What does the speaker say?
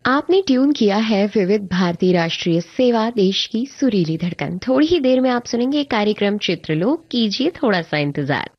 आपने ट्यून किया है विविध भारती राष्ट्रीय सेवा, देश की सुरीली धड़कन। थोड़ी ही देर में आप सुनेंगे कार्यक्रम चित्रलोक, कीजिए थोड़ा सा इंतजार।